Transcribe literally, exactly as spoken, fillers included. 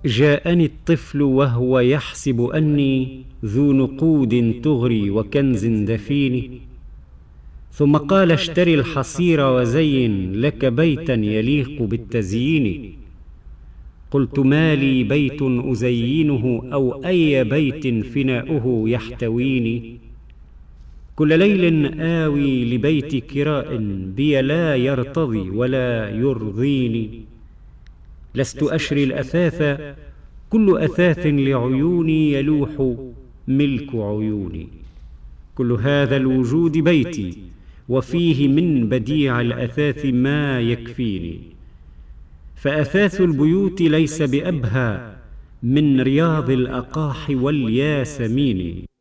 جاءني الطفل وهو يحسب أني ذو نقود تغري وكنز دفين، ثم قال اشتري الحصير وزين لك بيتا يليق بالتزيين. قلت ما لي بيت أزينه أو أي بيت فناؤه يحتويني. كل ليل آوي لبيت كراء بي لا يرتضي ولا يرضيني. لست أشري الأثاث كل أثاث لعيوني يلوح ملك عيوني. كل هذا الوجود بيتي وفيه من بديع الأثاث ما يكفيني. فأثاث البيوت ليس بأبهى من رياض الأقاح والياسمين.